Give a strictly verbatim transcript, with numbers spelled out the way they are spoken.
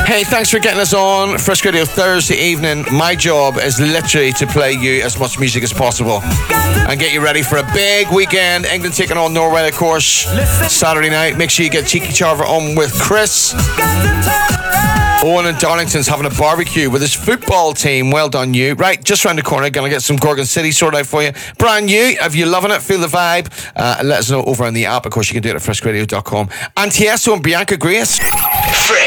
Hey, thanks for getting us on Frisk Radio Thursday evening. My job is literally to play you as much music as possible and get you ready for a big weekend. England taking on Norway, of course, Saturday night. Make sure you get Cheeky Charver on with Chris. Owen in Darlington's having a barbecue with his football team. Well done, you. Right, just round the corner, gonna get some Gorgon City sorted out for you. Brand new. If you're loving it, feel the vibe, uh, let us know over on the app. Of course, you can do it at frisk radio dot com. And Tiesto and Bianca Grace. Frisk.